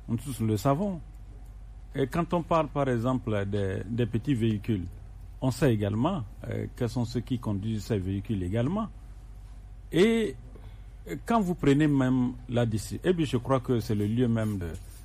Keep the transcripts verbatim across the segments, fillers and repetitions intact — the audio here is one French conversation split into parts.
Nous tous le savons. Et quand on parle, par exemple, des, des petits véhicules, on sait également euh, quels sont ceux qui conduisent ces véhicules également. Et quand vous prenez même la décision, et bien je crois que c'est le lieu même de,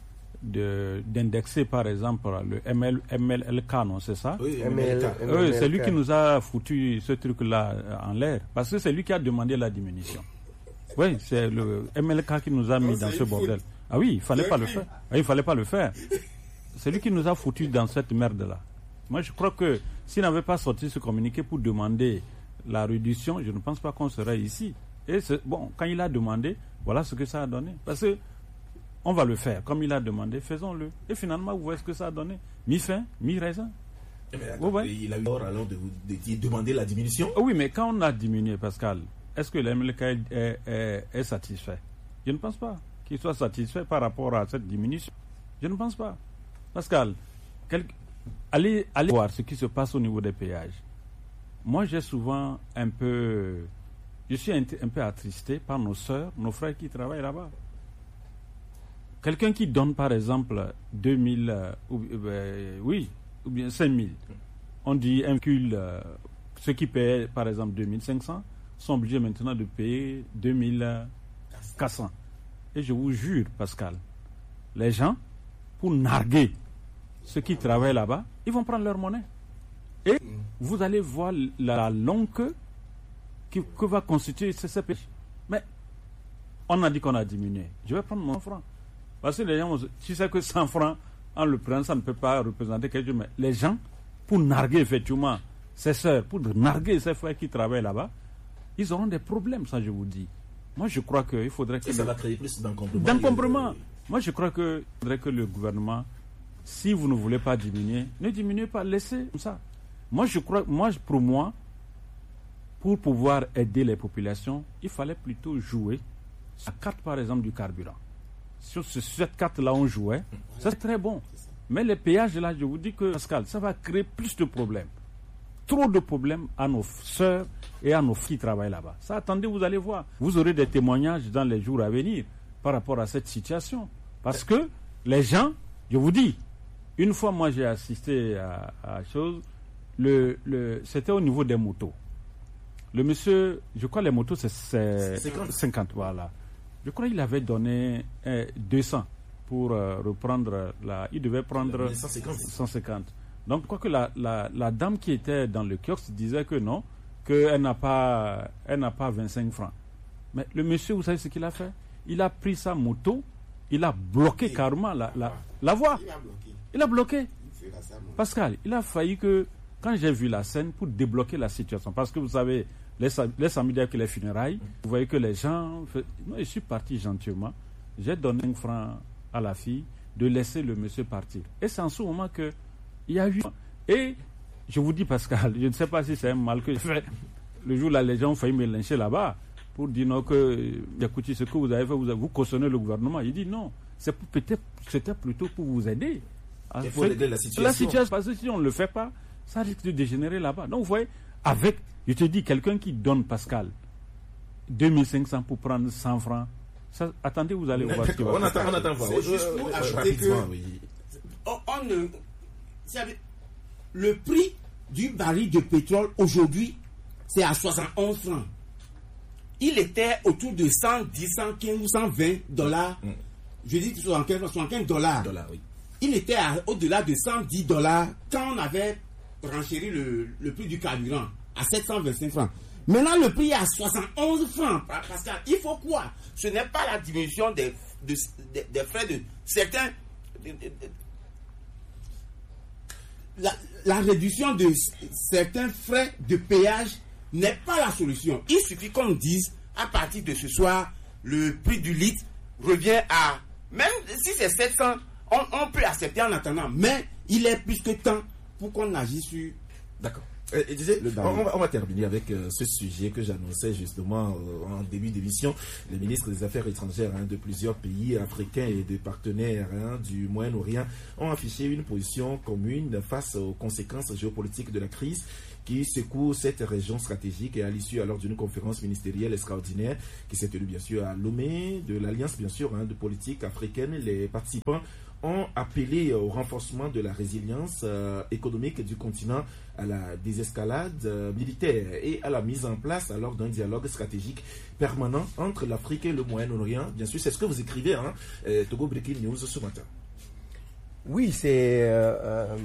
de, d'indexer, par exemple, le M L, M L L K, non, c'est ça? Oui, M L L K. Oui, c'est lui qui nous a foutu ce truc-là en l'air. Parce que c'est lui qui a demandé la diminution. Oui, c'est le M L K qui nous a mis non, dans ce bordel. Ah oui, il ne fallait pas le faire. Ah, il fallait pas le faire. C'est lui qui nous a foutu dans cette merde-là. Moi, je crois que s'il n'avait pas sorti ce communiqué pour demander la réduction, je ne pense pas qu'on serait ici. Et bon, quand il a demandé, voilà ce que ça a donné. Parce que on va le faire. Comme il a demandé, faisons-le. Et finalement, vous voyez ce que ça a donné. Mi-fin, mi-raisin. Attends, ouais. Il a eu tort alors de, de, de demander la diminution. Oui, mais quand on a diminué, Pascal, est-ce que le M L K est, est, est, est satisfait? Je ne pense pas qu'il soit satisfait par rapport à cette diminution. Je ne pense pas. Pascal, quel, allez, allez voir ce qui se passe au niveau des péages. Moi, j'ai souvent un peu... Je suis un, un peu attristé par nos sœurs, nos frères qui travaillent là-bas. Quelqu'un qui donne, par exemple, deux mille, euh, ou, euh, oui, ou bien cinq mille, on dit un véhicule, euh, ceux qui paient, par exemple, deux mille cinq cents, sont obligés maintenant de payer deux mille quatre cents. Et je vous jure, Pascal, les gens, pour narguer ceux qui travaillent là-bas, ils vont prendre leur monnaie. Et vous allez voir la longue queue que, que va constituer ce C P J. Mais on a dit qu'on a diminué. Je vais prendre mon franc. Parce que les gens, tu sais que cent francs, en le prenant, ça ne peut pas représenter quelque chose. Mais les gens, pour narguer effectivement ces sœurs, pour narguer ces frères qui travaillent là-bas, ils auront des problèmes, ça je vous dis. Moi je crois qu'il faudrait que... Et ça le... va créer plus d'encombrement. D'encombrement. Le... Moi je crois qu'il faudrait que le gouvernement, si vous ne voulez pas diminuer, ne diminuez pas, laissez comme ça. Moi je crois, moi pour moi, pour pouvoir aider les populations, il fallait plutôt jouer sur la carte par exemple du carburant. Sur cette carte-là on jouait, ça c'est très bon. Mais les péages là, je vous dis que, Pascal, ça va créer plus de problèmes. Trop de problèmes à nos sœurs et à nos filles qui travaillent là-bas. Ça, attendez, vous allez voir. Vous aurez des témoignages dans les jours à venir par rapport à cette situation. Parce que les gens, je vous dis, une fois moi j'ai assisté à, à chose, le, le, c'était au niveau des motos. Le monsieur, je crois les motos c'est, c'est cinquante, voilà. Je crois qu'il avait donné eh, deux cents pour euh, reprendre la... Il devait prendre cent cinquante. cent cinquante. Donc, je crois que la, la, la dame qui était dans le kiosque disait que non, qu'elle n'a pas, elle n'a pas vingt-cinq francs. Mais le monsieur, vous savez ce qu'il a fait? Il a pris sa moto, il a bloqué et carrément la, la, la voie. Il a bloqué. Il a bloqué. Pascal, il a failli que, quand j'ai vu la scène, pour débloquer la situation, parce que vous savez, les, les samedis avec les funérailles, vous voyez que les gens... Non, je suis parti gentiment. J'ai donné cinq francs à la fille de laisser le monsieur partir. Et c'est en ce moment que il y a eu... Et je vous dis, Pascal, je ne sais pas si c'est un mal que j'ai fait. Le jour là, les gens ont failli me lyncher là-bas pour dire non, que, écoutez, ce que vous avez fait, vous, vous cautionnez le gouvernement. Il dit non, c'est pour, peut-être, c'était plutôt pour vous aider. Il faut régler la situation. La situation, parce que si on ne le fait pas, ça risque de dégénérer là-bas. Donc, vous voyez, avec, je te dis, quelqu'un qui donne, Pascal, deux mille cinq cents pour prendre cent francs, ça, attendez, vous allez voir ce qu'il va on attend, on attend voir. Juste pour euh, ajouter que oui. on, on ne, le prix du baril de pétrole aujourd'hui, c'est à soixante et onze francs. Il était autour de cent dix, cent quinze ou cent vingt dollars. Mm. Je dis soixante-quinze dollars. Dollars, oui. Il était à, au-delà de cent dix dollars quand on avait renchéri le, le prix du carburant à sept cent vingt-cinq francs. Maintenant, le prix est à soixante et onze francs. Parce qu'il faut quoi? Ce n'est pas la diminution des, de, des, des frais de certains. De, de, de, la, la réduction de certains frais de péage n'est pas la solution. Il suffit qu'on dise, à partir de ce soir, le prix du litre revient à... Même si c'est sept cents, on, on peut accepter en attendant. Mais il est plus que temps pour qu'on agisse sur... D'accord. Euh, et disais, on, on, va, on va terminer avec euh, ce sujet que j'annonçais justement euh, en début d'émission. Les ministres des Affaires étrangères hein, de plusieurs pays africains et de partenaires hein, du Moyen-Orient ont affiché une position commune face aux conséquences géopolitiques de la crise qui secoue cette région stratégique. Et à l'issue alors d'une conférence ministérielle extraordinaire qui s'est tenue bien sûr à Lomé, de l'Alliance bien sûr hein, de politique africaine, les participants ont appelé au renforcement de la résilience euh, économique du continent, à la désescalade euh, militaire et à la mise en place alors d'un dialogue stratégique permanent entre l'Afrique et le Moyen-Orient. Bien sûr, c'est ce que vous écrivez, hein, euh, Togo Breaking News ce matin. Oui, c'est euh, euh,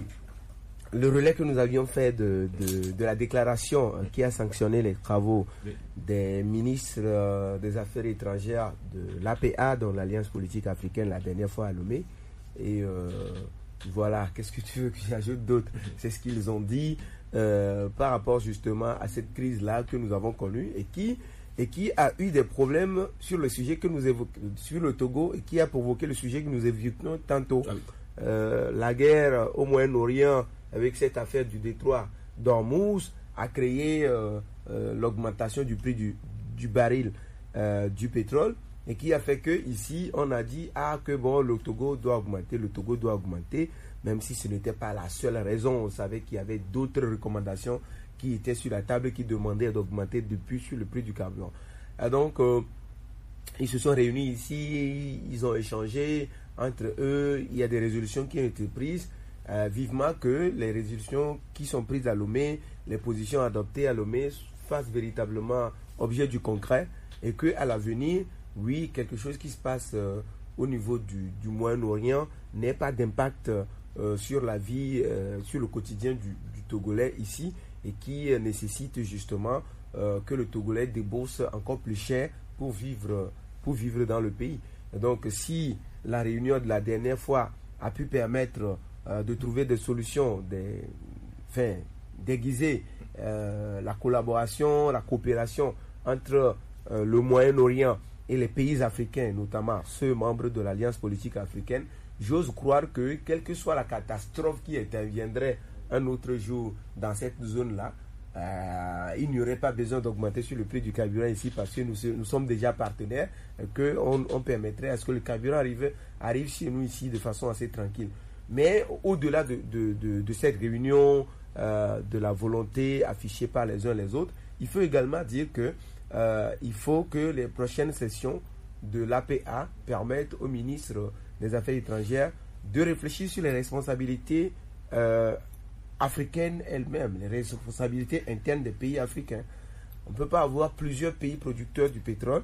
le relais que nous avions fait de, de, de la déclaration euh, qui a sanctionné les travaux oui. des ministres euh, des Affaires étrangères de l'A P A, dans l'Alliance politique africaine, la dernière fois à Lomé. Et euh, voilà, qu'est-ce que tu veux que j'ajoute d'autre? C'est ce qu'ils ont dit euh, par rapport justement à cette crise-là que nous avons connue et qui, et qui a eu des problèmes sur le sujet que nous évoquons, sur le Togo, et qui a provoqué le sujet que nous évoquions tantôt. Euh, la guerre au Moyen-Orient avec cette affaire du détroit d'Ormuz a créé euh, euh, l'augmentation du prix du, du baril euh, du pétrole. Et qui a fait que ici on a dit ah que bon le Togo doit augmenter, le Togo doit augmenter, même si ce n'était pas la seule raison. On savait qu'il y avait d'autres recommandations qui étaient sur la table qui demandaient d'augmenter depuis sur le prix du carburant. Et donc euh, ils se sont réunis ici, ils ont échangé entre eux, il y a des résolutions qui ont été prises. Euh, vivement que les résolutions qui sont prises à Lomé, les positions adoptées à Lomé fassent véritablement objet du concret et qu'à l'avenir, oui, quelque chose qui se passe euh, au niveau du, du Moyen-Orient n'ait pas d'impact euh, sur la vie, euh, sur le quotidien du, du Togolais ici, et qui euh, nécessite justement euh, que le Togolais débourse encore plus cher pour vivre, pour vivre dans le pays. Et donc si la réunion de la dernière fois a pu permettre euh, de trouver des solutions, des, enfin, déguiser euh, la collaboration, la coopération entre euh, le Moyen-Orient et les pays africains, notamment ceux membres de l'Alliance politique africaine, j'ose croire que, quelle que soit la catastrophe qui interviendrait un autre jour dans cette zone-là, euh, il n'y aurait pas besoin d'augmenter sur le prix du carburant ici, parce que nous, nous sommes déjà partenaires, et qu'on on permettrait à ce que le carburant arrive, arrive chez nous ici de façon assez tranquille. Mais au-delà de, de, de, de cette réunion, euh, de la volonté affichée par les uns les autres, il faut également dire que Euh, il faut que les prochaines sessions de l'A P A permettent au ministre des Affaires étrangères de réfléchir sur les responsabilités euh, africaines elles-mêmes, les responsabilités internes des pays africains. On ne peut pas avoir plusieurs pays producteurs du pétrole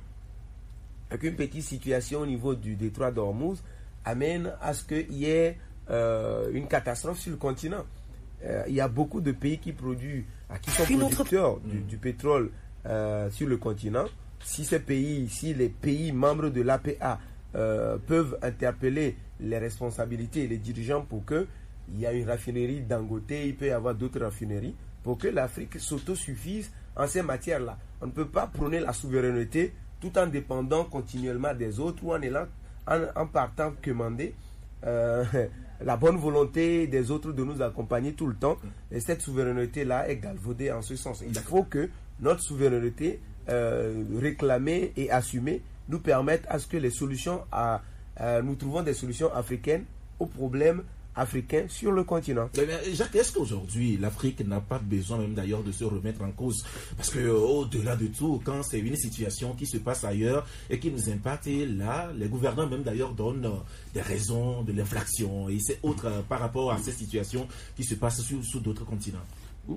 avec une petite situation au niveau du détroit d'Ormuz amène à ce qu'il y ait euh, une catastrophe sur le continent. Euh, il y a beaucoup de pays qui produisent, qui sont producteurs du, du pétrole Euh, sur le continent. Si ces pays, si les pays membres de l'A P A euh, peuvent interpeller les responsabilités et les dirigeants pour que il y a une raffinerie Dangote, il peut y avoir d'autres raffineries, pour que l'Afrique s'autosuffise en ces matières-là. On ne peut pas prôner la souveraineté tout en dépendant continuellement des autres ou en, élan, en, en partant commander euh, la bonne volonté des autres de nous accompagner tout le temps. Et cette souveraineté-là est galvaudée en ce sens. Il faut que notre souveraineté euh, réclamée et assumée nous permette à ce que les solutions, à, à, nous trouvons des solutions africaines aux problèmes africains sur le continent. Mais, mais Jacques, est-ce qu'aujourd'hui l'Afrique n'a pas besoin même d'ailleurs de se remettre en cause? Parce que euh, au-delà de tout, quand c'est une situation qui se passe ailleurs et qui nous impacte, et là, les gouvernants même d'ailleurs donnent euh, des raisons de l'inflation et c'est autre euh, par rapport à ces situations qui se passent sur, sur d'autres continents.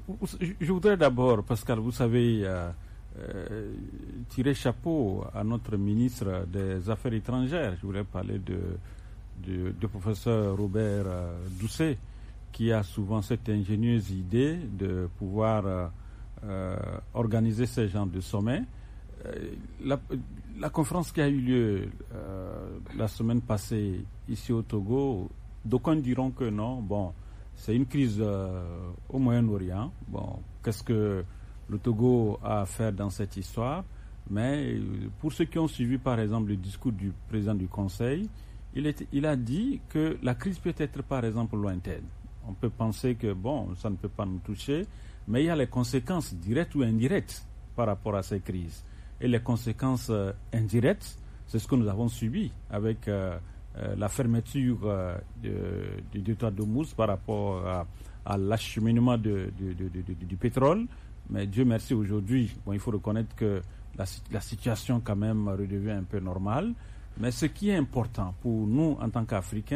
Je voudrais d'abord, Pascal, vous savez, euh, euh, tirer chapeau à notre ministre des Affaires étrangères. Je voulais parler de, de, de professeur Robert euh, Doucet, qui a souvent cette ingénieuse idée de pouvoir euh, euh, organiser ce genre de sommet. Euh, la, la conférence qui a eu lieu euh, la semaine passée ici au Togo, d'aucuns diront que non, bon, c'est une crise euh, au Moyen-Orient. Bon, qu'est-ce que le Togo a à faire dans cette histoire? Mais euh, pour ceux qui ont suivi, par exemple, le discours du président du Conseil, il, est, il a dit que la crise peut être, par exemple, lointaine. On peut penser que, bon, ça ne peut pas nous toucher, mais il y a les conséquences directes ou indirectes par rapport à ces crises. Et les conséquences euh, indirectes, c'est ce que nous avons subi avec Euh, Euh, la fermeture euh, de, du détroit d'Ormuz par rapport à, à l'acheminement de, de, de, de, de, du pétrole. Mais Dieu merci, aujourd'hui, bon, il faut reconnaître que la, la situation quand même redevient un peu normale. Mais ce qui est important pour nous en tant qu'Africains,